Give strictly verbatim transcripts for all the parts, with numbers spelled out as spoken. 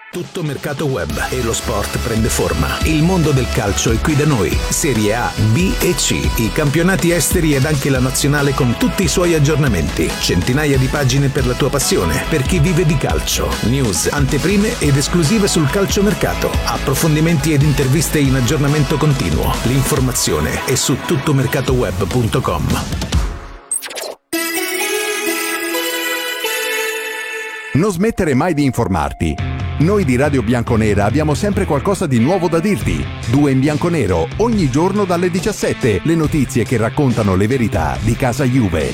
Tutto mercato web e lo sport prende forma. Il mondo del calcio è qui da noi. Serie A, B e C, i campionati esteri ed anche la nazionale con tutti i suoi aggiornamenti. Centinaia di pagine per la tua passione, per chi vive di calcio. News, anteprime ed esclusive sul calciomercato. Approfondimenti ed interviste in aggiornamento continuo. L'informazione è su tuttomercatoweb punto com. Non smettere mai di informarti. Noi di Radio Bianconera abbiamo sempre qualcosa di nuovo da dirti. Due in bianconero, ogni giorno dalle diciassette. Le notizie che raccontano le verità di casa Juve.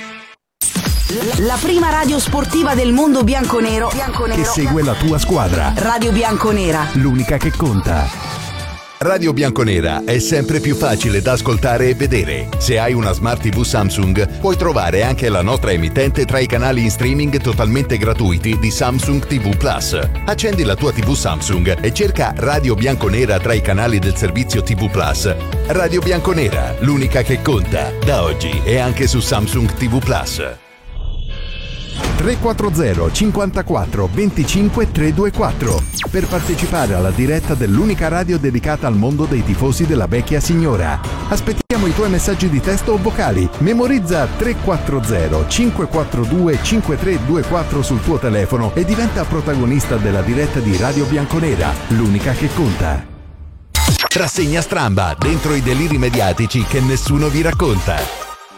La prima radio sportiva del mondo bianconero, bianconero che segue la tua squadra. Radio Bianconera, l'unica che conta. Radio Bianconera è sempre più facile da ascoltare e vedere. Se hai una Smart tivù Samsung, puoi trovare anche la nostra emittente tra i canali in streaming totalmente gratuiti di Samsung ti vu Plus. Accendi la tua tivù Samsung e cerca Radio Bianconera tra i canali del servizio ti vu Plus. Radio Bianconera, l'unica che conta. Da oggi è anche su Samsung ti vu Plus. tre quattro zero cinquantaquattro venticinque trecentoventiquattro per partecipare alla diretta dell'unica radio dedicata al mondo dei tifosi della vecchia signora. Aspettiamo i tuoi messaggi di testo o vocali. Memorizza tre quattro zero cinque quattro due cinque tre due quattro sul tuo telefono e diventa protagonista della diretta di Radio Bianconera, l'unica che conta. Rassegna stramba, dentro i deliri mediatici che nessuno vi racconta.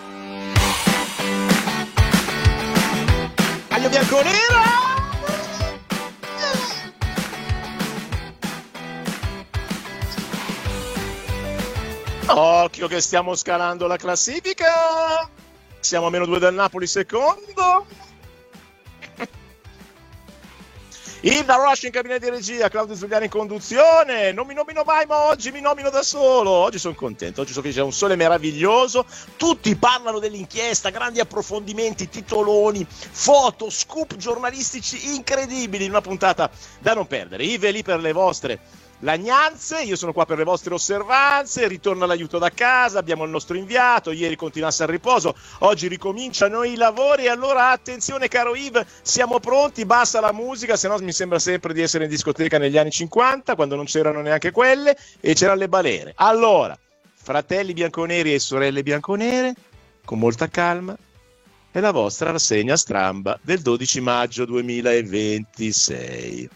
Bianconera! Occhio che stiamo scalando la classifica. Siamo a meno due dal Napoli secondo. Ilda Rush in cabina di regia, Claudio Zuliani in conduzione. Non mi nomino mai, ma oggi mi nomino da solo. Oggi sono contento, oggi so che c'è un sole meraviglioso. Tutti parlano dell'inchiesta, grandi approfondimenti, titoloni, foto, scoop giornalistici incredibili in una puntata da non perdere. Ive lì per le vostre lagnanze, io sono qua per le vostre osservanze. Ritorna l'aiuto da casa, abbiamo il nostro inviato, ieri continuasse al riposo, oggi ricominciano i lavori. Allora attenzione caro Yves, siamo pronti, basta la musica, se no mi sembra sempre di essere in discoteca negli anni cinquanta, quando non c'erano neanche quelle e c'erano le balere. Allora, fratelli bianconeri e sorelle bianconere, con molta calma, è la vostra rassegna stramba del dodici maggio duemilaventisei.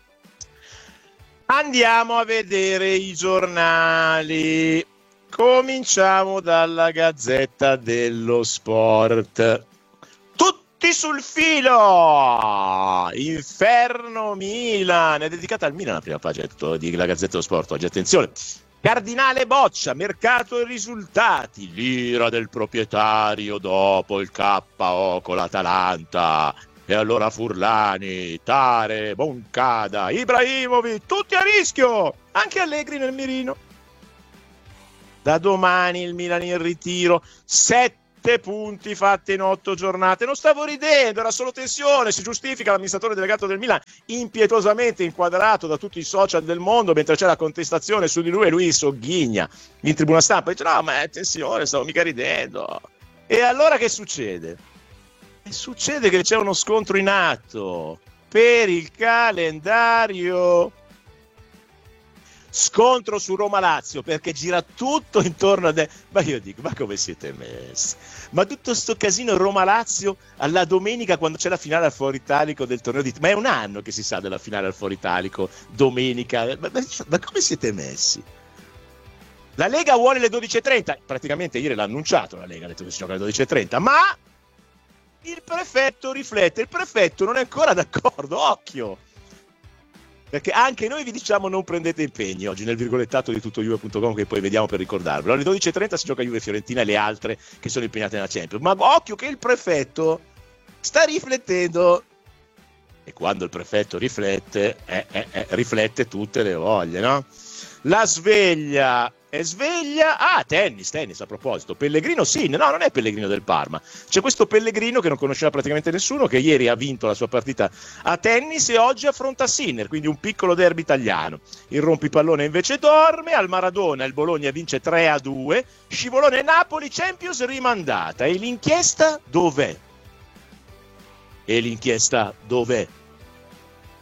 Andiamo a vedere i giornali. Cominciamo dalla Gazzetta dello Sport. Tutti sul filo! Inferno Milan. È dedicata al Milan la prima pagina della Gazzetta dello Sport. Oggi attenzione. Cardinale boccia, mercato e risultati. L'ira del proprietario dopo il K O con l'Atalanta. E allora Furlani, Tare, Moncada, Ibrahimovic, tutti a rischio, anche Allegri nel mirino. Da domani il Milan in ritiro, sette punti fatti in otto giornate. Non stavo ridendo, era solo tensione, si giustifica l'amministratore delegato del Milan, impietosamente inquadrato da tutti i social del mondo, mentre c'è la contestazione su di lui e lui sogghigna in tribuna stampa. Dice no ma è tensione, stavo mica ridendo. E allora che succede? E succede che c'è uno scontro in atto per il calendario. Scontro su Roma-Lazio, perché gira tutto intorno a... De- ma io dico, ma come siete messi? Ma tutto sto casino Roma-Lazio alla domenica quando c'è la finale al Foro Italico del torneo di... Ma è un anno che si sa della finale al Foro Italico, domenica. Ma, ma, ma come siete messi? La Lega vuole le dodici e trenta, praticamente ieri l'ha annunciato la Lega, ha detto che si gioca alle dodici e trenta, ma... il prefetto riflette, il prefetto non è ancora d'accordo, occhio, perché anche noi vi diciamo non prendete impegni oggi nel virgolettato di tuttojuve punto com che poi vediamo per ricordarvelo. Alle dodici e trenta si gioca Juve Fiorentina e le altre che sono impegnate nella Champions, ma occhio che il prefetto sta riflettendo e quando il prefetto riflette eh, eh, eh, riflette tutte le voglie, no? La sveglia è sveglia. Ah, tennis, tennis a proposito. Pellegrino sì, no, non è Pellegrino del Parma. C'è questo Pellegrino che non conosceva praticamente nessuno, che ieri ha vinto la sua partita a tennis e oggi affronta Sinner, quindi un piccolo derby italiano. Il rompipallone invece dorme, al Maradona il Bologna vince tre a due, scivolone Napoli, Champions rimandata. E l'inchiesta dov'è? E l'inchiesta dov'è?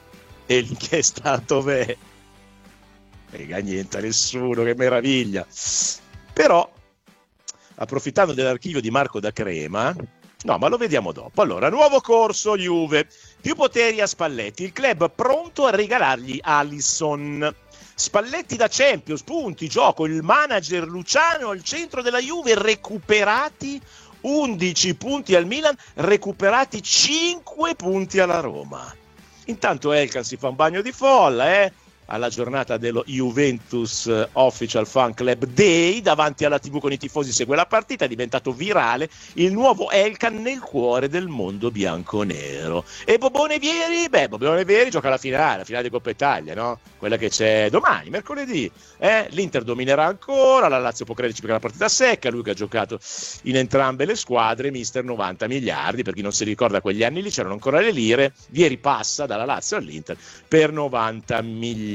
E l'inchiesta dov'è? Frega niente a nessuno, che meraviglia. Però, approfittando dell'archivio di Marco da Crema, no, ma lo vediamo dopo. Allora, nuovo corso Juve, più poteri a Spalletti, il club pronto a regalargli Alisson. Spalletti da Champions, punti, gioco, il manager Luciano al centro della Juve, recuperati undici punti al Milan, recuperati cinque punti alla Roma. Intanto Elkan si fa un bagno di folla, eh? Alla giornata dello Juventus Official Fan Club Day, davanti alla tivù con i tifosi segue la partita, è diventato virale il nuovo Elkan nel cuore del mondo bianconero. E Bobone Vieri? Beh, Bobone Vieri gioca la finale, la finale di Coppa Italia, no? Quella che c'è domani, mercoledì. Eh? L'Inter dominerà ancora, la Lazio può crederci perché è una partita secca, lui che ha giocato in entrambe le squadre, mister novanta miliardi, per chi non si ricorda quegli anni lì c'erano ancora le lire, Vieri passa dalla Lazio all'Inter per novanta miliardi.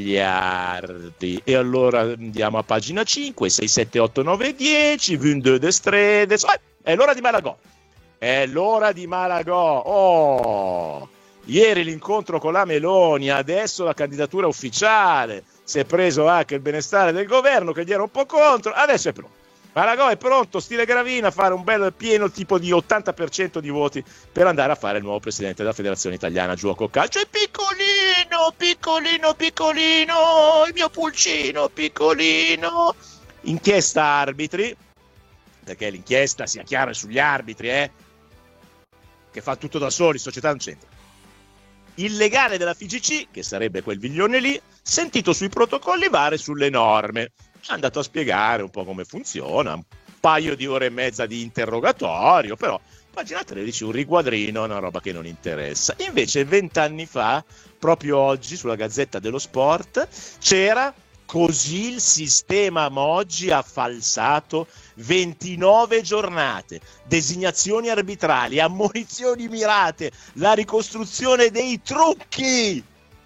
E allora andiamo a pagina cinque, sei, sette, otto, nove, dieci, ventidue de Stredes. Eh, è l'ora di Malagò. È l'ora di Malagò. Oh! Ieri l'incontro con la Meloni, adesso la candidatura ufficiale. Si è preso anche il benestare del governo che gli era un po' contro. Adesso è pronto. Malagò è pronto, stile Gravina, a fare un bel pieno tipo di ottanta per cento di voti per andare a fare il nuovo presidente della Federazione Italiana Giuoco Calcio. È piccolino, piccolino, piccolino, il mio pulcino, piccolino. Inchiesta arbitri, perché l'inchiesta, sia chiaro, è sugli arbitri, eh, che fa tutto da soli, società non c'entra. Il legale della F I G C, che sarebbe quel Viglione lì, sentito sui protocolli V A R e sulle norme. È andato a spiegare un po' come funziona, un paio di ore e mezza di interrogatorio, però pagina tredici, un riquadrino, una roba che non interessa. Invece vent'anni fa, proprio oggi, sulla Gazzetta dello Sport, c'era così il sistema Moggi ha falsato ventinove giornate, designazioni arbitrali, ammonizioni mirate, la ricostruzione dei trucchi.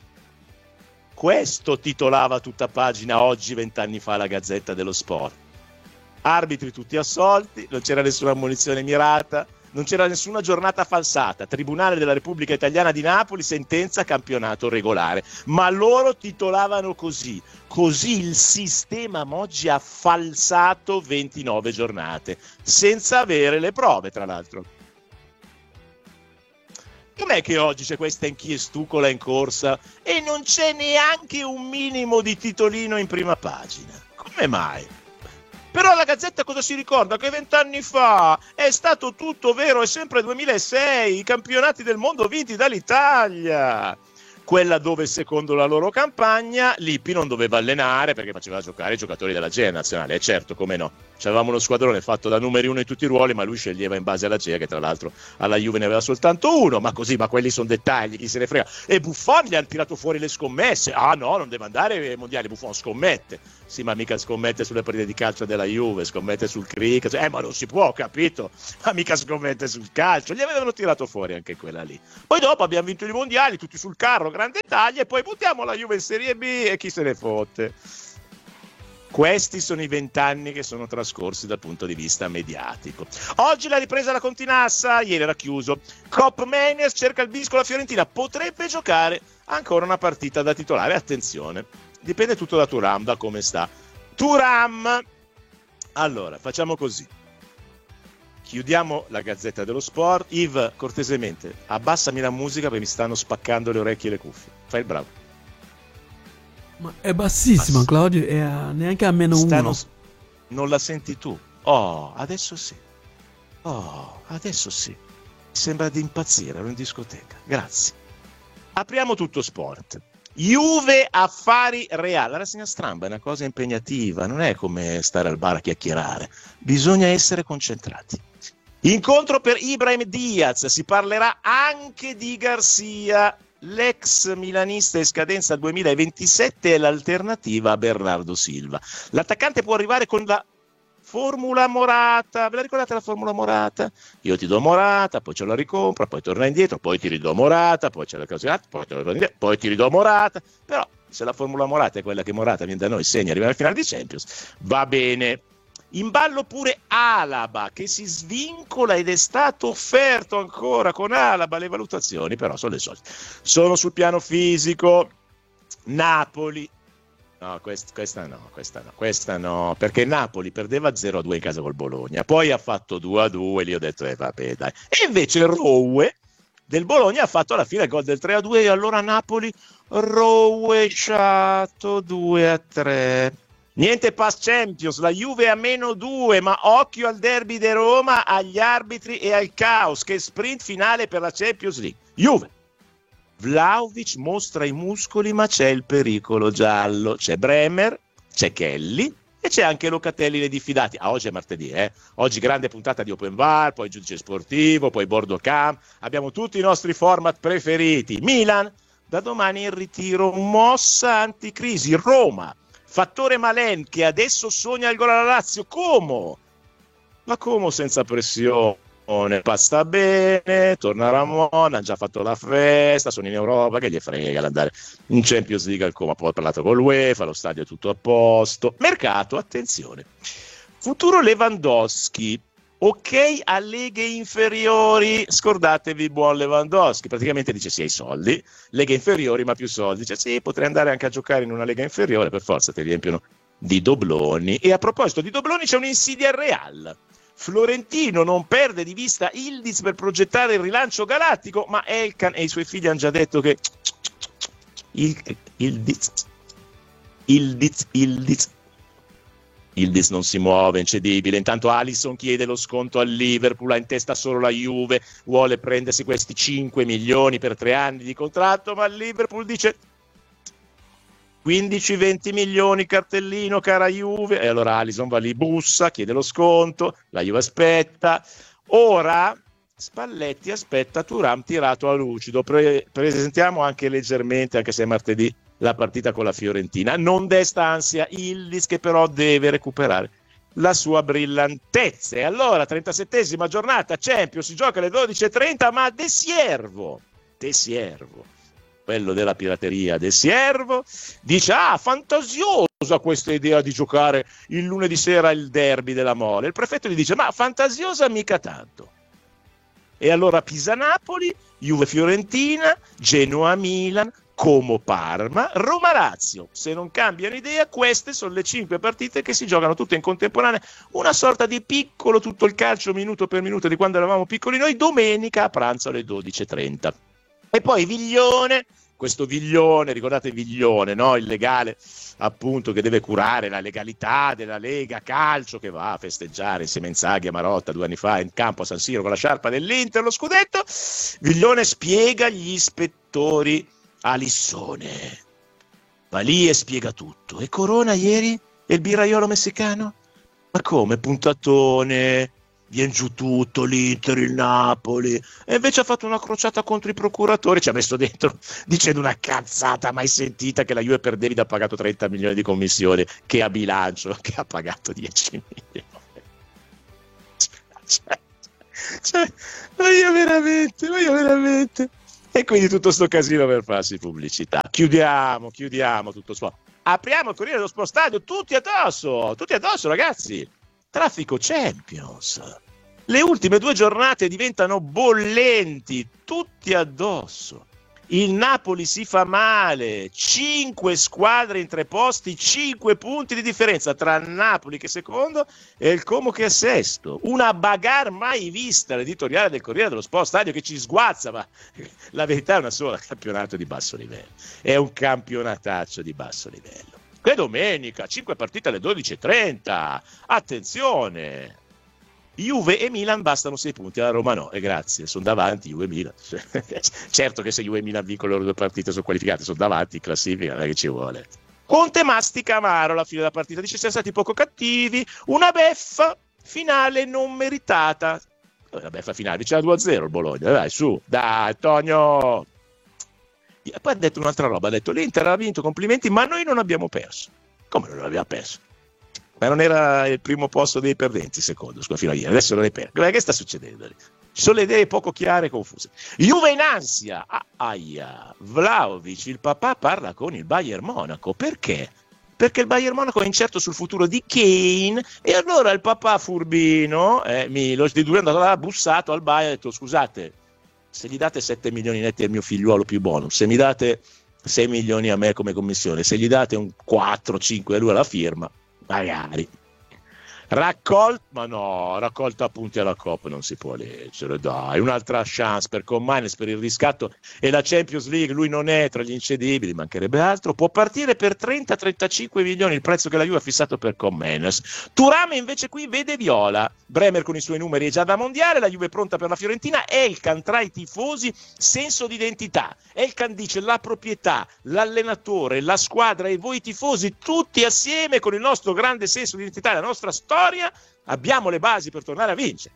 Questo titolava tutta pagina oggi, vent'anni fa, la Gazzetta dello Sport. Arbitri tutti assolti, non c'era nessuna ammonizione mirata, non c'era nessuna giornata falsata. Tribunale della Repubblica Italiana di Napoli, sentenza campionato regolare. Ma loro titolavano così. Così il sistema Moggi ha falsato ventinove giornate, senza avere le prove, tra l'altro. Com'è che oggi c'è questa inchiestucola in corsa e non c'è neanche un minimo di titolino in prima pagina? Come mai? Però la Gazzetta cosa si ricorda? Che vent'anni fa è stato tutto vero, è sempre duemilasei, i campionati del mondo vinti dall'Italia. Quella dove, secondo la loro campagna, Lippi non doveva allenare perché faceva giocare i giocatori della G E A nazionale. E certo, come no. C'avevamo uno squadrone fatto da numeri uno in tutti i ruoli, ma lui sceglieva in base alla G E A, che tra l'altro alla Juve ne aveva soltanto uno. Ma così, ma quelli sono dettagli, chi se ne frega. E Buffon gli ha tirato fuori le scommesse. Ah no, non deve andare ai mondiali, Buffon scommette. Sì, ma mica scommette sulle partite di calcio della Juve, scommette sul cricket. Eh, ma non si può, capito? Ma mica scommette sul calcio. Gli avevano tirato fuori anche quella lì. Poi dopo abbiamo vinto i mondiali, tutti sul carro, grande Italia, e poi buttiamo la Juve in Serie B e chi se ne fotte. Questi sono i vent'anni che sono trascorsi dal punto di vista mediatico. Oggi la ripresa la Continassa, ieri era chiuso. Cop Meiners cerca il bis con la Fiorentina, potrebbe giocare ancora una partita da titolare. Attenzione, dipende tutto da Thuram, da come sta Thuram. Allora, facciamo così. Chiudiamo la Gazzetta dello Sport. Yves, cortesemente, abbassami la musica perché mi stanno spaccando le orecchie e le cuffie. Fai il bravo. Ma è bassissima, Bass- Claudio, è a, neanche a meno stanno, uno. Non la senti tu? Oh, adesso sì. Oh, adesso sì. Sembra di impazzire, ero in discoteca. Grazie. Apriamo tutto sport. Juve affari Real. La rassegna stramba è una cosa impegnativa, non è come stare al bar a chiacchierare. Bisogna essere concentrati. Incontro per Ibrahim Diaz, si parlerà anche di Garcia. L'ex milanista in scadenza duemilaventisette è l'alternativa a Bernardo Silva. L'attaccante può arrivare con la formula Morata. Ve la ricordate la formula Morata? Io ti do Morata, poi ce la ricompra, poi torna indietro, poi ti ridò Morata, poi c'è la cosa, poi, poi ti ridò Morata. Però se la formula Morata è quella che Morata viene da noi, segna, arriva alla finale di Champions, va bene. In ballo pure Alaba, che si svincola ed è stato offerto ancora con Alaba. Le valutazioni però sono le solite. Sono sul piano fisico. Napoli. No, quest- questa no, questa no, questa no, perché Napoli perdeva zero a due in casa col Bologna, poi ha fatto due a due, lì ho detto, eh vabbè dai. E invece Rowe del Bologna ha fatto alla fine il gol del tre a due, e allora Napoli rovesciato due a tre. Niente pass Champions, la Juve a meno due, ma occhio al derby di Roma, agli arbitri e al caos. Che sprint finale per la Champions League. Juve. Vlahovic mostra i muscoli, ma c'è il pericolo giallo. C'è Bremer, c'è Kelly e c'è anche Locatelli, le diffidati. Ah, oggi è martedì, eh? Oggi grande puntata di Open Bar, poi giudice sportivo, poi bordo camp. Abbiamo tutti i nostri format preferiti. Milan, da domani in ritiro, mossa anticrisi. Roma, fattore Malen che adesso sogna il gol alla Lazio. Como? Ma Como senza pressione. Passa bene, torna Ramon, ha già fatto la festa, sono in Europa, che gli frega l'andare in Champions League al Como, poi ho parlato con l'UEFA, lo stadio è tutto a posto. Mercato, attenzione, futuro Lewandowski, ok a leghe inferiori, scordatevi buon Lewandowski, praticamente dice sì ai soldi, leghe inferiori ma più soldi, dice sì, potrei andare anche a giocare in una lega inferiore, per forza ti riempiono di dobloni. E a proposito di dobloni c'è un'insidia al Real. Florentino non perde di vista Yildiz per progettare il rilancio galattico, ma Elkan e i suoi figli hanno già detto che Yildiz Yildiz Yildiz Yildiz non si muove, incedibile. Intanto Alisson chiede lo sconto al Liverpool, ha in testa solo la Juve, vuole prendersi questi cinque milioni per tre anni di contratto, ma il Liverpool dice quindici venti milioni cartellino, cara Juve. E allora Alisson va lì, bussa, chiede lo sconto, la Juve aspetta. Ora Spalletti aspetta Thuram tirato a lucido. Pre- presentiamo anche leggermente, anche se è martedì, la partita con la Fiorentina. Non desta ansia Yildiz, che però deve recuperare la sua brillantezza. E allora trentasettesima giornata Champions, si gioca alle dodici e trenta, ma De Siervo De Siervo quello della pirateria De Siervo dice ah, fantasiosa questa idea di giocare il lunedì sera il derby della Mole. Il prefetto gli dice ma fantasiosa mica tanto. E allora Pisa-Napoli, Juve-Fiorentina, Genoa-Milan, Como-Parma, Roma-Lazio. Se non cambiano idea, queste sono le cinque partite che si giocano tutte in contemporanea, una sorta di piccolo tutto il calcio minuto per minuto di quando eravamo piccoli noi, domenica a pranzo alle dodici e trenta. E poi Viglione, questo Viglione, ricordate Viglione, no? Il legale appunto che deve curare la legalità della Lega Calcio, che va a festeggiare insieme a Inzaghi e Marotta due anni fa in campo a San Siro con la sciarpa dell'Inter, lo scudetto. Viglione spiega gli ispettori a Lissone, va lì e spiega tutto. E Corona ieri? E il birraiolo messicano? Ma come, puntatone? Viene giù tutto, l'Inter, il Napoli, e invece ha fatto una crociata contro i procuratori, ci ha messo dentro dicendo una cazzata mai sentita, che la Juve per David ha pagato trenta milioni di commissione, che a bilancio che ha pagato dieci milioni. Cioè, cioè, ma io veramente, ma io veramente. E quindi tutto sto casino per farsi pubblicità. Chiudiamo, chiudiamo tutto qua. Apriamo il Corriere dello Sport Stadio, tutti addosso, tutti addosso ragazzi. Traffico Champions. Le ultime due giornate diventano bollenti, tutti addosso. Il Napoli si fa male, cinque squadre in tre posti, cinque punti di differenza tra il Napoli che è secondo e il Como che è sesto. Una bagarre mai vista, l'editoriale del Corriere dello Sport Stadio, che ci sguazza, ma la verità è una sola: campionato di basso livello. È un campionataccio di basso livello. Che domenica, cinque partite alle dodici e trenta. Attenzione! Juve e Milan bastano sei punti, alla Roma no, e grazie, sono davanti Juve e Milan. Certo che se Juve e Milan vincono le loro due partite sono qualificate, sono davanti in classifica, non è che ci vuole. Conte mastica amaro alla fine della partita, dice siamo stati poco cattivi, una beffa finale non meritata. La beffa finale, diceva due a zero il Bologna, dai su, dai Tonio! E poi ha detto un'altra roba, ha detto l'Inter ha vinto, complimenti, ma noi non abbiamo perso. Come non abbiamo perso? Ma non era il primo posto dei perdenti, secondo, scusa, fino a ieri, adesso non è perso. Che sta succedendo lì? Ci sono le idee poco chiare e confuse. Juve in ansia, ah, aia, Vlahovic, il papà parla con il Bayern Monaco, perché? perché il Bayern Monaco è incerto sul futuro di Kane, e allora il papà furbino, eh, Milos di due, è andato là, ha bussato al Bayern e ha detto: scusate, se gli date sette milioni netti al mio figliuolo più bonus, se mi date sei milioni a me come commissione, se gli date un quattro cinque a lui alla firma, magari. Raccolta, ma no, raccolta appunti alla Coppa non si può leggere, dai, un'altra chance per Commines per il riscatto e la Champions League, lui non è tra gli incedibili, mancherebbe altro, può partire per trenta trentacinque milioni il prezzo che la Juve ha fissato per Commines. Turame invece qui vede viola, Bremer con i suoi numeri è già da mondiale, la Juve è pronta per la Fiorentina, Elkan tra i tifosi, senso di identità, Elkan dice la proprietà, l'allenatore, la squadra e voi tifosi tutti assieme con il nostro grande senso di identità, la nostra storia, abbiamo le basi per tornare a vincere.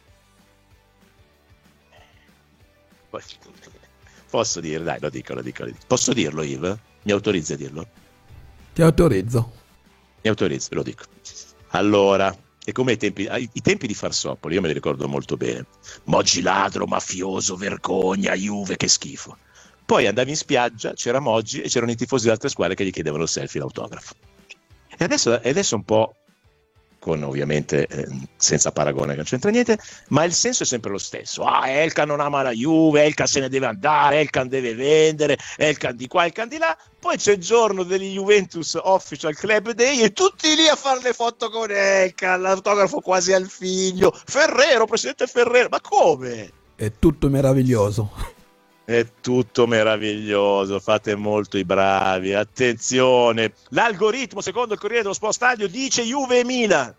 Posso dire, dai, lo dico, lo dico, lo dico. Posso dirlo, Yves? Mi autorizzi a dirlo? Ti autorizzo. Mi autorizzi, lo dico. Allora, è come i tempi, i tempi di Farsopoli, io me li ricordo molto bene. Moggi ladro, mafioso, vergogna, Juve, che schifo. Poi andavi in spiaggia, c'era Moggi e c'erano i tifosi di altre squadre che gli chiedevano il selfie, l'autografo. E adesso, e adesso un po', con ovviamente eh, senza paragone che non c'entra niente, ma il senso è sempre lo stesso. Ah, Elkan non ama la Juve, Elkan se ne deve andare, Elkan deve vendere, Elkan di qua, Elkan di là. Poi c'è il giorno degli Juventus Official Club Day e tutti lì a fare le foto con Elkan, l'autografo quasi al figlio. Ferrero, presidente Ferrero, ma come? È tutto meraviglioso. È tutto meraviglioso, fate molto i bravi, attenzione, l'algoritmo secondo il Corriere dello Sport Stadio dice Juve e Milan.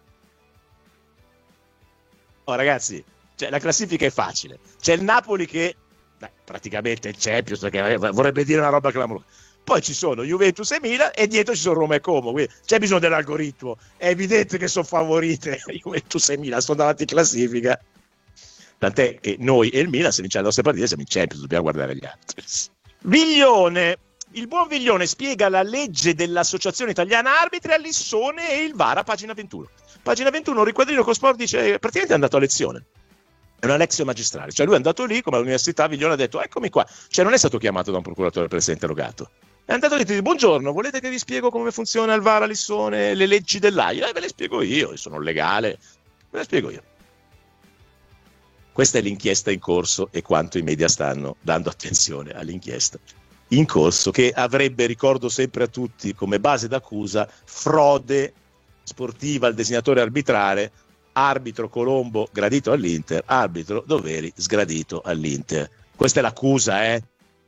Oh ragazzi, cioè, la classifica è facile, c'è il Napoli che beh, praticamente è il Champions, perché vorrebbe dire una roba clamorosa, poi ci sono Juventus e Milan e dietro ci sono Roma e Como, quindi c'è bisogno dell'algoritmo, è evidente che sono favorite Juventus e Milan, sono davanti in classifica. Tant'è che noi e il Milan, se vinciamo le nostre partite, siamo in Champions, dobbiamo guardare gli altri. Viglione, il buon Viglione spiega la legge dell'Associazione Italiana Arbitri a Lissone e il V A R a pagina ventuno. Pagina ventuno, un riquadrino con sport dice, praticamente è andato a lezione. È una lezione magistrale, cioè lui è andato lì, come all'università, Viglione ha detto, eccomi qua. Cioè non è stato chiamato da un procuratore per essere interrogato. È andato lì e dice, buongiorno, volete che vi spiego come funziona il V A R a Lissone, le leggi dell'A I? Eh, ve le spiego io, sono legale, ve le spiego io. Questa è l'inchiesta in corso e quanto i media stanno dando attenzione all'inchiesta in corso, che avrebbe, ricordo sempre a tutti, come base d'accusa frode sportiva al designatore arbitrale, arbitro Colombo gradito all'Inter, arbitro Doveri sgradito all'Inter. Questa è l'accusa, eh?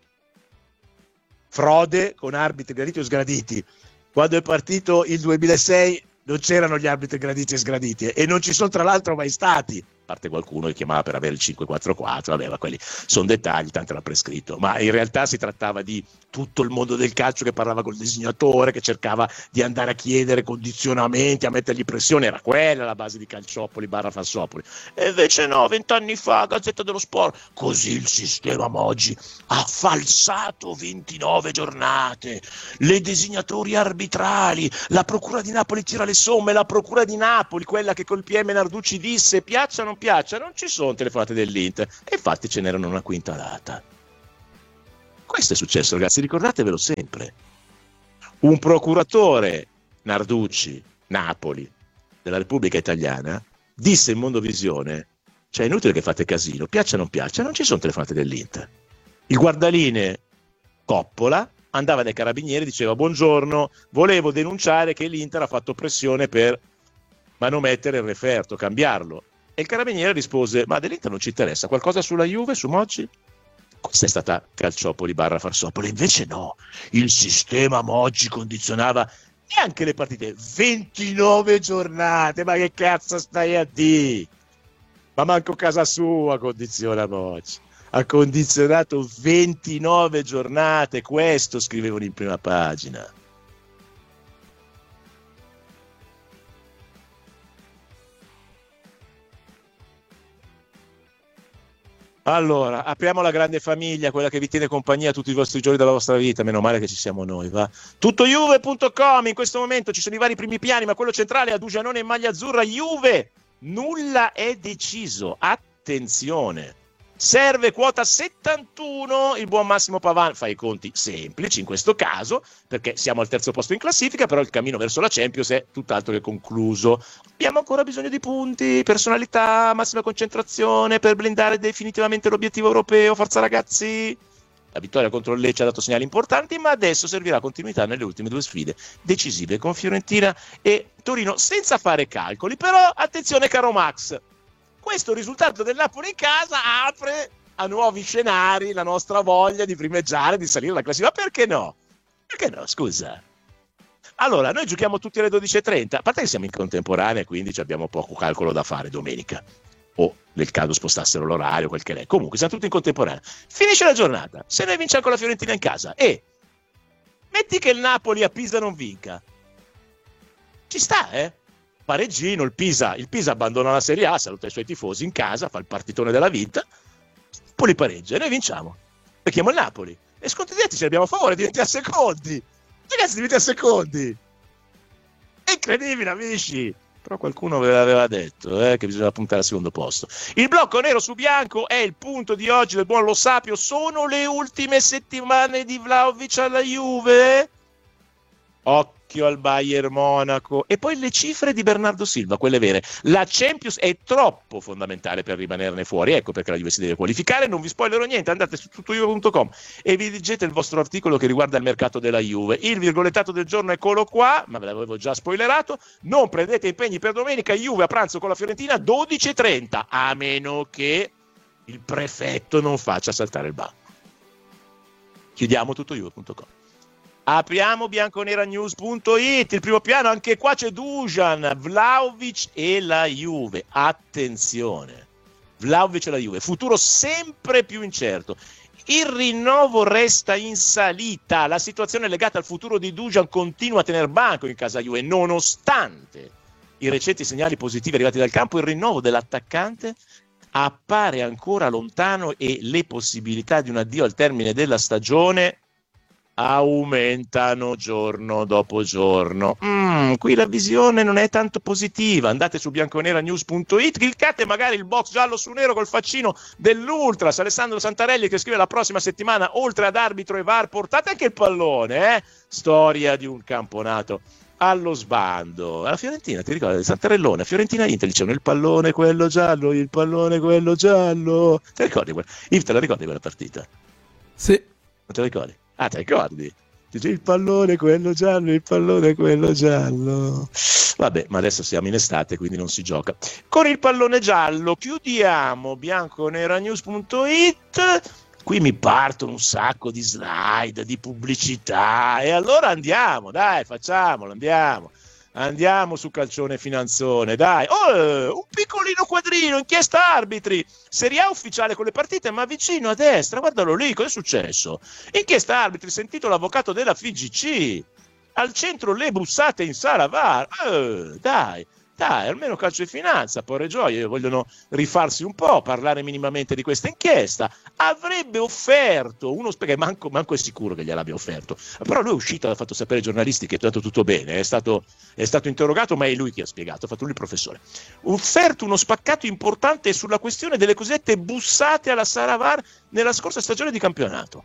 Frode con arbitri graditi o sgraditi. Quando è partito il duemilasei non c'erano gli arbitri graditi e sgraditi e non ci sono tra l'altro mai stati. A parte qualcuno che chiamava per avere il cinque quattro quattro, vabbè, ma quelli sono dettagli, tanto era prescritto, ma in realtà si trattava di tutto il mondo del calcio che parlava col disegnatore, che cercava di andare a chiedere condizionamenti, a mettergli pressione, era quella la base di Calciopoli barra Farsopoli. E invece no, vent'anni fa, Gazzetta dello Sport, così il sistema Moggi ha falsato ventinove giornate, le designatori arbitrali, la procura di Napoli tira le somme, la procura di Napoli, quella che col P M Narducci disse piaccia o non piaccia, non ci sono telefonate dell'Inter, e infatti ce n'erano una quintalata. Questo è successo, ragazzi, ricordatevelo sempre. Un procuratore, Narducci, Napoli, della Repubblica Italiana, disse in Mondovisione, cioè è inutile che fate casino, piaccia o non piaccia, non ci sono telefonate dell'Inter. Il guardaline Coppola andava dai carabinieri e diceva buongiorno, volevo denunciare che l'Inter ha fatto pressione per manomettere il referto, cambiarlo. E il carabiniere rispose, ma dell'Inter non ci interessa, qualcosa sulla Juve, su Moggi? Questa è stata Calciopoli barra Farsopoli, invece no, il sistema Moggi condizionava neanche le partite, ventinove giornate, ma che cazzo stai a dire? Ma manco casa sua condiziona Moggi, ha condizionato ventinove giornate, questo scrivevano in prima pagina. Allora, apriamo la grande famiglia, quella che vi tiene compagnia tutti i vostri giorni della vostra vita, meno male che ci siamo noi, va? tuttojuve punto com, in questo momento ci sono i vari primi piani, ma quello centrale è Dujanone in maglia azzurra, Juve, nulla è deciso, attenzione, serve quota settantuno il buon Massimo Pavano, fa i conti semplici in questo caso perché siamo al terzo posto in classifica, però il cammino verso la Champions è tutt'altro che concluso. Abbiamo ancora bisogno di punti, personalità, massima concentrazione per blindare definitivamente l'obiettivo europeo. Forza ragazzi! La vittoria contro il Lecce ha dato segnali importanti, ma adesso servirà continuità nelle ultime due sfide decisive con Fiorentina e Torino, senza fare calcoli. Però attenzione caro Max, questo risultato del Napoli in casa apre a nuovi scenari la nostra voglia di primeggiare, di salire la classifica. Perché no? Perché no, scusa? Allora, noi giochiamo tutti alle dodici e trenta, a parte che siamo in contemporanea, quindi abbiamo poco calcolo da fare domenica, o nel caso spostassero l'orario, quel che è. Comunque siamo tutti in contemporanea. Finisce la giornata, se noi vinciamo con la Fiorentina in casa e metti che il Napoli a Pisa non vinca, ci sta, eh? Pareggino, il Pisa, il Pisa abbandona la Serie A, saluta i suoi tifosi in casa, fa il partitone della vita, poi pareggia e noi vinciamo. Becchiamo il Napoli e sconti diretti ce ne abbiamo a favore, diventi a secondi. Ragazzi, diventi a secondi. È incredibile, amici. Però qualcuno ve l'aveva detto eh, che bisogna puntare al secondo posto. Il blocco nero su bianco è il punto di oggi del buon Lo Sapio. Sono le ultime settimane di Vlahovic alla Juve. Occhio al Bayern Monaco. E poi le cifre di Bernardo Silva, quelle vere. La Champions è troppo fondamentale per rimanerne fuori. Ecco perché la Juve si deve qualificare. Non vi spoilerò niente, andate su tuttojuve punto com e vi leggete il vostro articolo che riguarda il mercato della Juve. Il virgolettato del giorno eccolo qua, ma ve l'avevo già spoilerato. Non prendete impegni per domenica. Juve a pranzo con la Fiorentina dodici e trenta, a meno che il prefetto non faccia saltare il banco. Chiudiamo tuttojuve punto com. Apriamo bianconeranews punto it, il primo piano, anche qua c'è Dusan, Vlahovic e la Juve. Attenzione, Vlahovic e la Juve, futuro sempre più incerto. Il rinnovo resta in salita, la situazione legata al futuro di Dusan continua a tener banco in casa Juve, nonostante i recenti segnali positivi arrivati dal campo. Il rinnovo dell'attaccante appare ancora lontano e le possibilità di un addio al termine della stagione aumentano giorno dopo giorno. Mm, qui la visione non è tanto positiva. Andate su bianconeranews punto it, cliccate magari il box giallo su nero col faccino dell'Ultras Alessandro Santarelli che scrive: la prossima settimana oltre ad arbitro e V A R portate anche il pallone, eh? Storia di un campionato allo sbando. Alla Fiorentina, ti ricordi? Santarellone, Fiorentina Inter, dicevano il pallone quello giallo, il pallone quello giallo. Ti ricordi quella? Io te la ricordi quella partita? Sì. Non te la ricordi? Ah, ti ricordi? Dice il pallone quello giallo, il pallone quello giallo. Vabbè, ma adesso siamo in estate, quindi non si gioca con il pallone giallo. Chiudiamo bianconeranews punto it. Qui mi partono un sacco di slide, di pubblicità, e allora andiamo, dai, facciamolo, andiamo. Andiamo su Calcione Finanzone, dai. Oh, un piccolino quadrino, inchiesta arbitri. Serie A ufficiale con le partite, ma vicino a destra, guardalo lì, cosa è successo? Inchiesta arbitri, sentito l'avvocato della F I G C. Al centro le bussate in sala V A R. Eh, dai, dai, almeno Calcio e Finanza, porre gioia, vogliono rifarsi un po', parlare minimamente di questa inchiesta. Avrebbe offerto uno perché manco, manco è sicuro che gliel'abbia offerto, però lui è uscito, ha fatto sapere ai giornalisti che è stato tutto bene, è stato, è stato interrogato, ma è lui che ha spiegato, ha fatto lui il professore. Offerto uno spaccato importante sulla questione delle cosiddette bussate alla sala V A R nella scorsa stagione di campionato,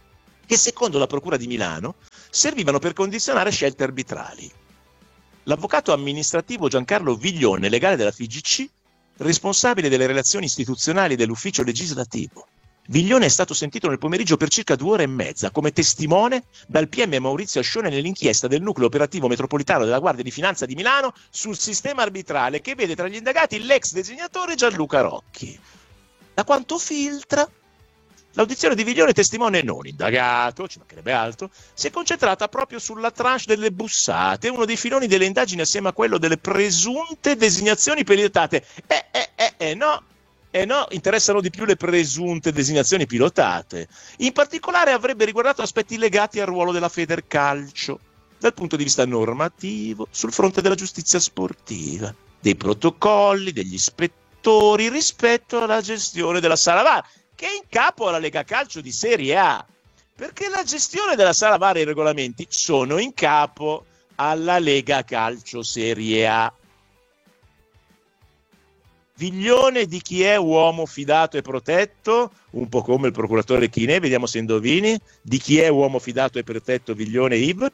che secondo la Procura di Milano servivano per condizionare scelte arbitrali. L'avvocato amministrativo Giancarlo Viglione, legale della F I G C, responsabile delle relazioni istituzionali dell'ufficio legislativo. Viglione è stato sentito nel pomeriggio per circa due ore e mezza come testimone dal P M Maurizio Ascione nell'inchiesta del nucleo operativo metropolitano della Guardia di Finanza di Milano sul sistema arbitrale che vede tra gli indagati l'ex designatore Gianluca Rocchi. Da quanto filtra, l'audizione di Viglione, testimone non indagato, ci mancherebbe altro, si è concentrata proprio sulla tranche delle bussate, uno dei filoni delle indagini assieme a quello delle presunte designazioni pilotate. Eh, eh, eh, eh, no, eh no, interessano di più le presunte designazioni pilotate. In particolare avrebbe riguardato aspetti legati al ruolo della Federcalcio, dal punto di vista normativo, sul fronte della giustizia sportiva, dei protocolli, degli ispettori rispetto alla gestione della sala V A R, che è in capo alla Lega Calcio di Serie A, perché la gestione della sala V A R e i regolamenti sono in capo alla Lega Calcio Serie A. Viglione di chi è uomo fidato e protetto? Un po' come il procuratore Chinè, vediamo se indovini. Di chi è uomo fidato e protetto Viglione Yves?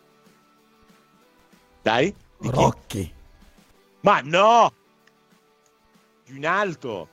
Dai? Di chi? Rocchi. Ma no! Più in alto.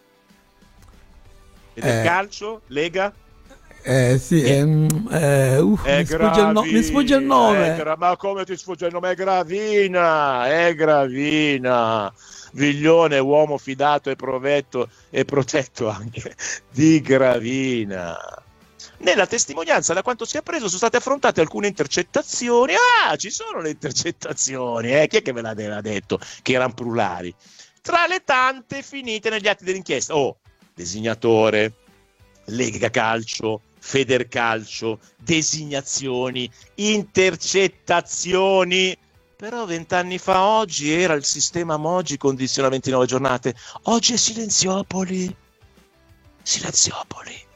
E del Eh. calcio? Lega? Eh sì, ehm, eh, uh, È mi, sfugge il no- mi sfugge il È nome. gra- ma come ti sfugge il nome? È Gravina, è Gravina. Viglione, uomo fidato e provetto e protetto anche di Gravina. Nella testimonianza, da quanto si è preso, sono state affrontate alcune intercettazioni. Ah, ci sono le intercettazioni, eh? Chi è che ve l'aveva detto che erano plurali? Tra le tante finite negli atti dell'inchiesta. Oh, designatore, Lega Calcio, Federcalcio, designazioni, intercettazioni. Però vent'anni fa oggi era il sistema Moggi, condiziona ventinove giornate. Oggi è Silenziopoli. Silenziopoli.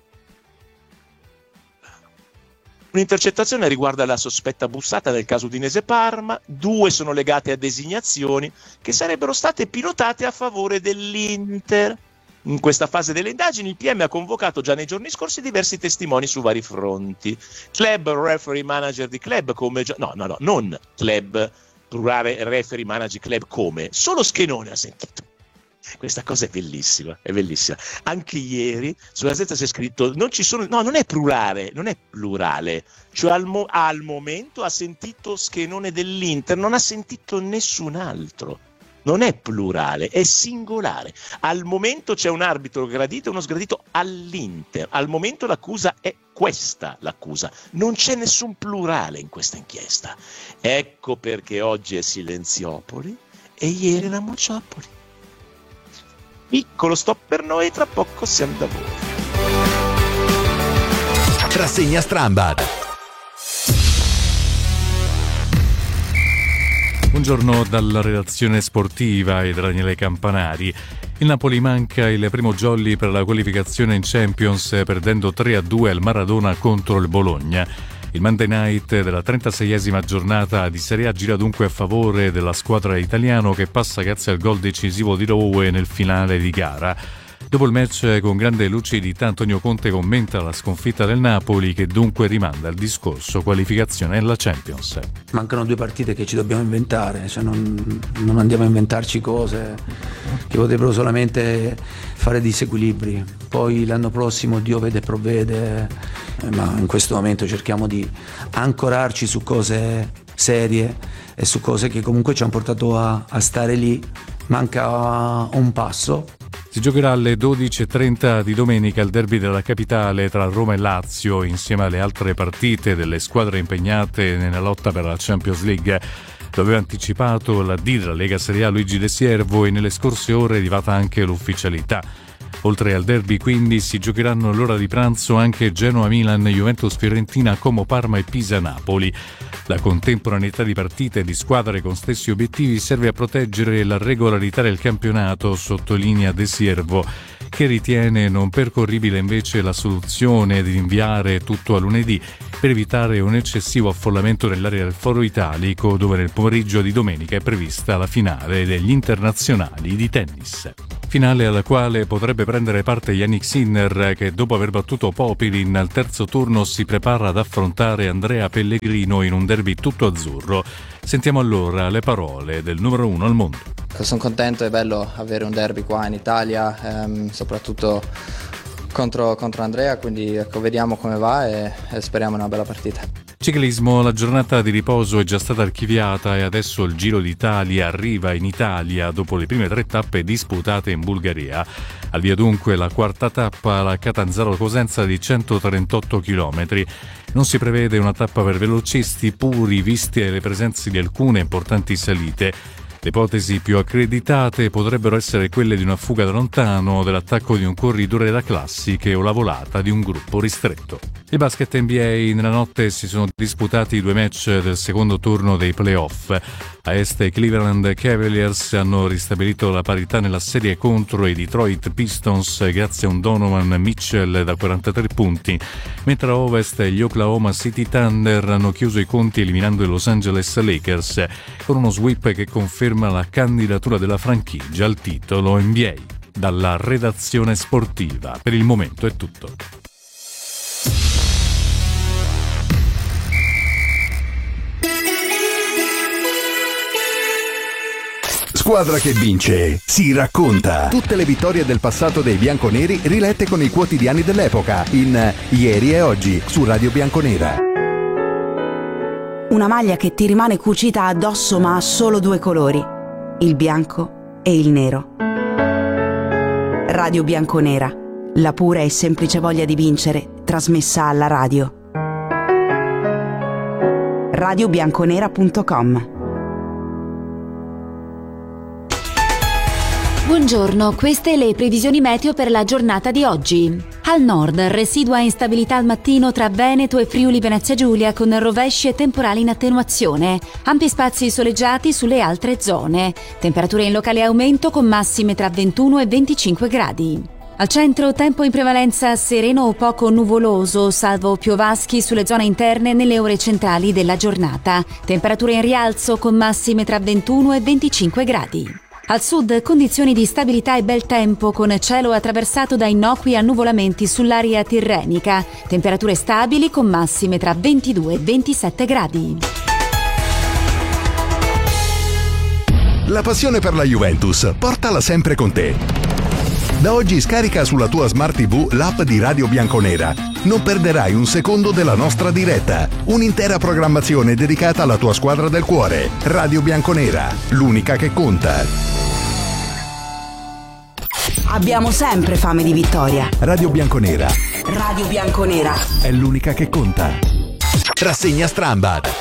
Un'intercettazione riguarda la sospetta bussata del caso Udinese Parma, due sono legate a designazioni che sarebbero state pilotate a favore dell'Inter. In questa fase delle indagini il P M ha convocato già nei giorni scorsi diversi testimoni su vari fronti. Club, referee, manager di club come... Gio- no, no, no, non club, plurale, referee, manager, club come. Solo Schenone ha sentito. Questa cosa è bellissima, è bellissima. Anche ieri sulla Gazzetta si è scritto, non ci sono, no, non è plurale, non è plurale. Cioè al, mo- al momento ha sentito Schenone dell'Inter, non ha sentito nessun altro. Non è plurale, è singolare. Al momento c'è un arbitro gradito e uno sgradito all'Inter. Al momento l'accusa è questa, l'accusa. Non c'è nessun plurale in questa inchiesta. Ecco perché oggi è Silenziopoli e ieri era Mociopoli. Piccolo stop per noi, tra poco siamo da voi. Rassegna Strambad. Buongiorno dalla redazione sportiva e da Daniele Campanari. Il Napoli manca il primo jolly per la qualificazione in Champions, perdendo tre a due al Maradona contro il Bologna. Il Monday Night della trentaseiesima giornata di Serie A gira dunque a favore della squadra italiana che passa grazie al gol decisivo di Rowe nel finale di gara. Dopo il match, con grande lucidità, Antonio Conte commenta la sconfitta del Napoli, che dunque rimanda il discorso qualificazione alla Champions. Mancano due partite che ci dobbiamo inventare, cioè non, non andiamo a inventarci cose che potrebbero solamente fare disequilibri. Poi l'anno prossimo Dio vede e provvede, eh, ma in questo momento cerchiamo di ancorarci su cose serie e su cose che comunque ci hanno portato a, a stare lì. Manca un passo. Si giocherà alle dodici e trenta di domenica il derby della capitale tra Roma e Lazio, insieme alle altre partite delle squadre impegnate nella lotta per la Champions League. Lo aveva anticipato la D della Lega Serie A Luigi De Siervo e nelle scorse ore è arrivata anche l'ufficialità. Oltre al derby quindi si giocheranno all'ora di pranzo anche Genoa-Milan, Juventus-Fiorentina, Como-Parma e Pisa-Napoli. La contemporaneità di partite e di squadre con stessi obiettivi serve a proteggere la regolarità del campionato, sottolinea De Siervo, che ritiene non percorribile invece la soluzione di rinviare tutto a lunedì per evitare un eccessivo affollamento nell'area del Foro Italico, dove nel pomeriggio di domenica è prevista la finale degli internazionali di tennis. Finale alla quale potrebbe prendere parte Yannick Sinner, che dopo aver battuto Popilin al terzo turno si prepara ad affrontare Andrea Pellegrino in un derby tutto azzurro. Sentiamo allora le parole del numero uno al mondo. Sono contento, è bello avere un derby qua in Italia, ehm, soprattutto contro, contro Andrea, quindi ecco, vediamo come va e, e speriamo una bella partita. Ciclismo, la giornata di riposo è già stata archiviata e adesso il Giro d'Italia arriva in Italia dopo le prime tre tappe disputate in Bulgaria. Al via dunque la quarta tappa, la Catanzaro-Cosenza di centotrentotto chilometri. Non si prevede una tappa per velocisti puri, viste le presenze di alcune importanti salite. Le ipotesi più accreditate potrebbero essere quelle di una fuga da lontano, dell'attacco di un corridore da classiche o la volata di un gruppo ristretto. Il basket N B A, nella notte si sono disputati i due match del secondo turno dei playoff. A est i Cleveland Cavaliers hanno ristabilito la parità nella serie contro i Detroit Pistons grazie a un Donovan Mitchell da quarantatré punti, mentre a ovest gli Oklahoma City Thunder hanno chiuso i conti eliminando i Los Angeles Lakers con uno sweep che conferma conferma la candidatura della franchigia al titolo N B A. Dalla redazione sportiva, per il momento è tutto. Squadra che vince si racconta. Tutte le vittorie del passato dei bianconeri rilette con i quotidiani dell'epoca in Ieri e Oggi su Radio Bianconera. Una maglia che ti rimane cucita addosso ma ha solo due colori, il bianco e il nero. Radio Bianconera, la pura e semplice voglia di vincere, trasmessa alla radio. radio bianconera punto com. Buongiorno, queste le previsioni meteo per la giornata di oggi. Al nord, residua instabilità al mattino tra Veneto e Friuli Venezia Giulia con rovesci e temporali in attenuazione. Ampi spazi soleggiati sulle altre zone. Temperature in locale aumento con massime tra ventuno e venticinque gradi. Al centro, tempo in prevalenza sereno o poco nuvoloso, salvo piovaschi sulle zone interne nelle ore centrali della giornata. Temperature in rialzo con massime tra ventuno e venticinque gradi. Al sud, condizioni di stabilità e bel tempo con cielo attraversato da innocui annuvolamenti sull'area tirrenica. Temperature stabili con massime tra ventidue e ventisette gradi. La passione per la Juventus, portala sempre con te. Da oggi scarica sulla tua Smart tivù l'app di Radio Bianconera. Non perderai un secondo della nostra diretta. Un'intera programmazione dedicata alla tua squadra del cuore. Radio Bianconera, l'unica che conta. Abbiamo sempre fame di vittoria. Radio Bianconera. Radio Bianconera è l'unica che conta. Rassegna Strambad.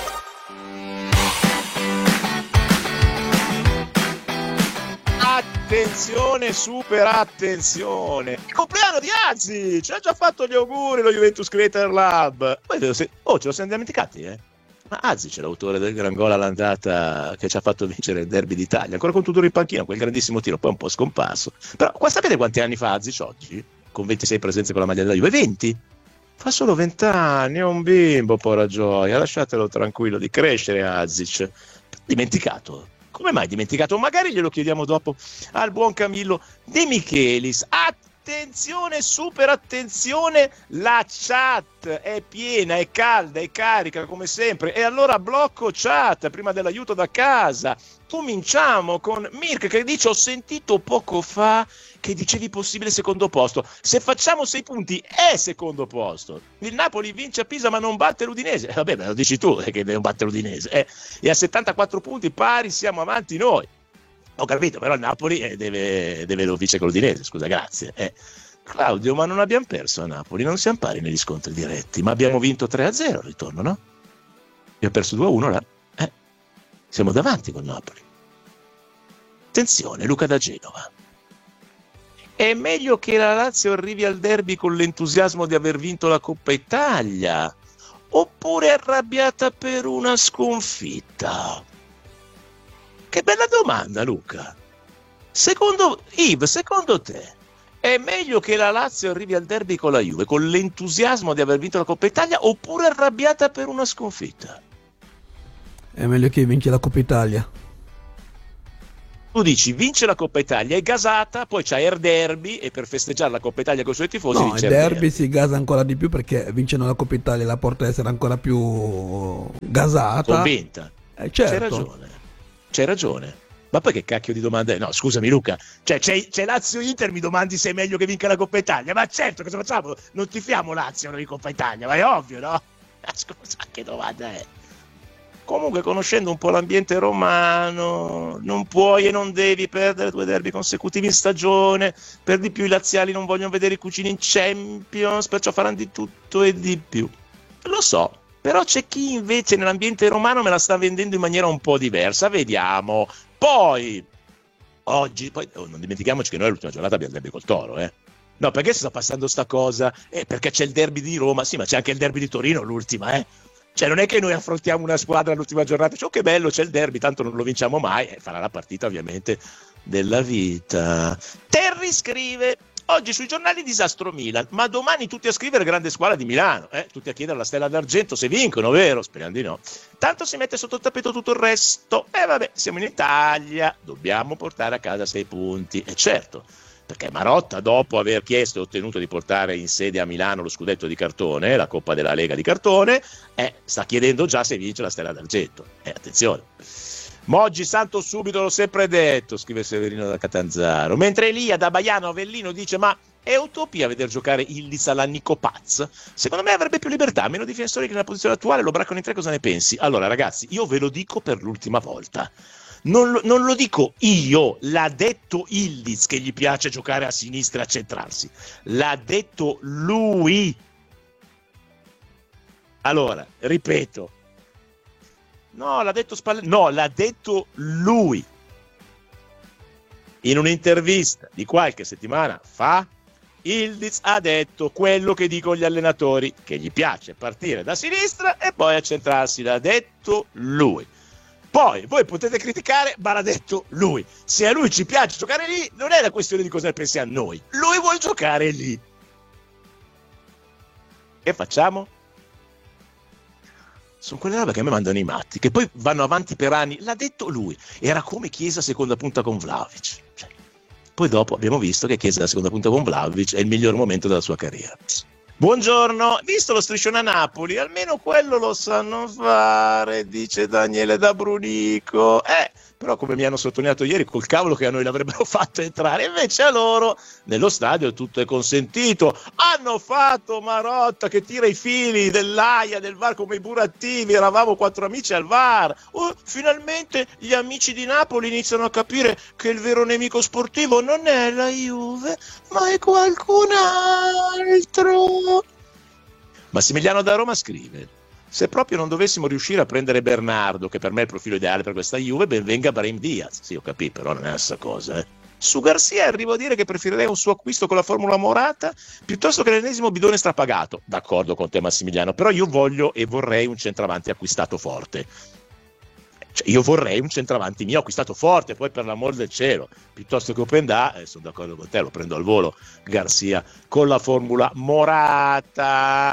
Attenzione, super attenzione. Il compleanno di Azzi! Ci ha già fatto gli auguri lo Juventus Creator Lab. Oh, ce lo siamo dimenticati, eh? Ma Azzi c'è l'autore del gran gol all'andata che ci ha fatto vincere il derby d'Italia, ancora con Tudor in panchina, quel grandissimo tiro, poi un po' scomparso. Però qua sapete quanti anni fa Azzi oggi? Con ventisei presenze con la maglia della Juve? venti? Fa solo venti anni, è un bimbo, porra gioia, lasciatelo tranquillo di crescere Azic. Dimenticato? Come mai dimenticato? Magari glielo chiediamo dopo al buon Camillo De Michelis. Attenzione, super attenzione, la chat è piena, è calda, è carica come sempre. E allora blocco chat prima dell'aiuto da casa. Cominciamo con Mirk che dice: ho sentito poco fa che dicevi possibile secondo posto. Se facciamo sei punti è secondo posto. Il Napoli vince a Pisa ma non batte l'Udinese. Eh, vabbè, me lo dici tu eh, che non batte l'Udinese. Eh. E a settantaquattro punti pari siamo avanti noi. Ho capito, però il Napoli eh, deve, deve lo vince con l'Udinese, scusa, grazie. Eh. Claudio, ma non abbiamo perso a Napoli, non siamo pari negli scontri diretti, ma abbiamo vinto tre a zero al ritorno, no? Io ho perso due a uno là. Eh. Siamo davanti con Napoli. Attenzione, Luca da Genova. È meglio che la Lazio arrivi al derby con l'entusiasmo di aver vinto la Coppa Italia, oppure arrabbiata per una sconfitta? Che bella domanda, Luca. Secondo Yves, secondo te è meglio che la Lazio arrivi al derby con la Juve con l'entusiasmo di aver vinto la Coppa Italia, oppure arrabbiata per una sconfitta? È meglio che vince la Coppa Italia. Tu dici vince la Coppa Italia, è gasata, poi c'ha il derby e per festeggiare la Coppa Italia con i suoi tifosi no, vince il derby, derby si gasa ancora di più perché vincendo la Coppa Italia la porta a essere ancora più gasata. Convinta. Eh, certo. C'hai ragione. C'hai ragione. Ma poi che cacchio di domanda è? No, scusami Luca, cioè c'è, c'è Lazio-Inter, mi domandi se è meglio che vinca la Coppa Italia? Ma certo, cosa facciamo? Non tifiamo Lazio di Coppa Italia, ma è ovvio, no? Scusa, che domanda è? Comunque, conoscendo un po' l'ambiente romano, non puoi e non devi perdere due derby consecutivi in stagione. Per di più i laziali non vogliono vedere i cugini in Champions, perciò faranno di tutto e di più. Lo so, però c'è chi invece nell'ambiente romano me la sta vendendo in maniera un po' diversa. Vediamo. Poi, oggi, poi oh, non dimentichiamoci che noi l'ultima giornata abbiamo il derby col Toro, eh. No, perché si sta passando sta cosa? Eh, perché c'è il derby di Roma, sì, ma c'è anche il derby di Torino, l'ultima, eh. Cioè non è che noi affrontiamo una squadra all'ultima giornata, cioè, oh, che bello, c'è il derby, tanto non lo vinciamo mai, e farà la partita ovviamente della vita. Terry scrive: oggi sui giornali disastro Milan, ma domani tutti a scrivere grande squadra di Milano, eh? Tutti a chiedere la stella d'argento se vincono, vero? Speriamo di no. Tanto si mette sotto il tappeto tutto il resto. E eh, vabbè, siamo in Italia, dobbiamo portare a casa sei punti. E certo, perché Marotta, dopo aver chiesto e ottenuto di portare in sede a Milano lo scudetto di cartone, la Coppa della Lega di cartone, eh, sta chiedendo già se vince la stella d'argento. Eh, attenzione. Moggi santo subito, l'ho sempre detto, scrive Severino da Catanzaro. Mentre Elia da Baiano Avellino dice: ma è utopia vedere giocare Ildiz alla Nico Paz? Secondo me avrebbe più libertà, meno difensori che nella posizione attuale, lo braccano in tre, cosa ne pensi? Allora ragazzi, io ve lo dico per l'ultima volta. Non lo, non lo dico io, l'ha detto Ildiz che gli piace giocare a sinistra e a centrarsi. L'ha detto lui. Allora, ripeto. No, l'ha detto Spalletti. No, l'ha detto lui. In un'intervista di qualche settimana fa, Ildiz ha detto quello che dicono gli allenatori, che gli piace partire da sinistra e poi accentrarsi. L'ha detto lui. Poi voi potete criticare, ma l'ha detto lui. Se a lui ci piace giocare lì, non è la questione di cosa ne pensiamo noi. Lui vuole giocare lì. Che facciamo? Sono quelle robe che a me mandano i matti, che poi vanno avanti per anni. L'ha detto lui. Era come Chiesa seconda punta con Vlahovic. Cioè, poi dopo abbiamo visto che Chiesa da seconda punta con Vlahovic è il miglior momento della sua carriera. Buongiorno, visto lo striscione a Napoli, almeno quello lo sanno fare, dice Daniele da Brunico. Eh, però come mi hanno sottolineato ieri, col cavolo che a noi l'avrebbero fatto entrare, invece a loro nello stadio tutto è consentito. Hanno fatto Marotta che tira i fili dell'Aia, del V A R come i burattivi, eravamo quattro amici al V A R. Oh, finalmente gli amici di Napoli iniziano a capire che il vero nemico sportivo non è la Juve, ma è qualcun altro. Massimiliano da Roma scrive: se proprio non dovessimo riuscire a prendere Bernardo, che per me è il profilo ideale per questa Juve, ben venga Brahim Diaz. Sì, ho capito, però non è la stessa cosa, eh. Su Garcia arrivo a dire che preferirei un suo acquisto con la formula Morata piuttosto che l'ennesimo bidone strapagato. D'accordo con te Massimiliano, però io voglio e vorrei un centravanti acquistato forte. Cioè, io vorrei un centravanti mio acquistato forte, poi per l'amor del cielo, piuttosto che Openda, eh, sono d'accordo con te, lo prendo al volo Garcia con la formula Morata.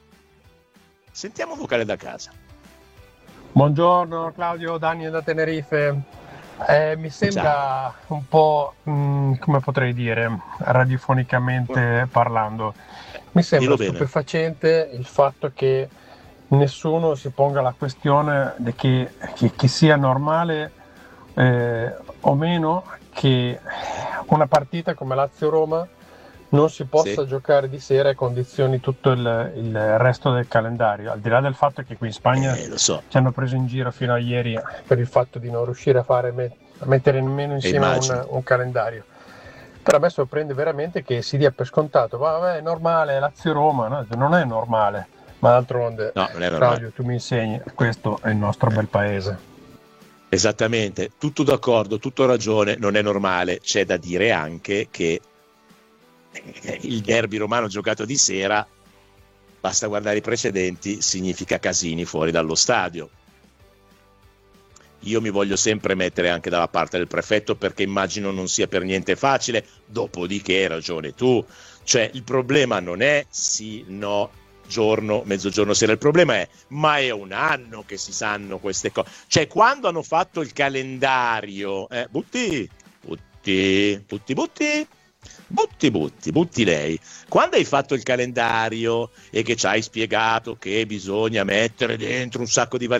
Sentiamo un vocale da casa. Buongiorno Claudio, Daniel da Tenerife. Eh, mi sembra Ciao. un po', mh, come potrei dire, radiofonicamente parlando, mi sembra stupefacente il fatto che nessuno si ponga la questione di che, che, che sia normale eh, o meno che una partita come Lazio-Roma non si possa sì. giocare di sera e condizioni tutto il, il resto del calendario, al di là del fatto che qui in Spagna eh, so. ci hanno preso in giro fino a ieri per il fatto di non riuscire a fare a mettere nemmeno insieme un, un calendario. Però a me sorprende veramente che si dia per scontato, vabbè è normale, è Lazio-Roma, no? Non è normale, ma d'altronde no, non è Claudio tu mi insegni, questo è il nostro bel paese. Esattamente, tutto d'accordo, tutto ragione, non è normale. C'è da dire anche che il derby romano giocato di sera, basta guardare i precedenti, significa casini fuori dallo stadio. Io mi voglio sempre mettere anche dalla parte del prefetto, perché immagino non sia per niente facile, dopodiché hai ragione tu, cioè il problema non è sì, no, giorno, mezzogiorno, sera, il problema è ma è un anno che si sanno queste cose, cioè quando hanno fatto il calendario eh, butti, butti, butti, butti Butti, butti, butti lei. Quando hai fatto il calendario e che ci hai spiegato che bisogna mettere dentro un sacco di varianti,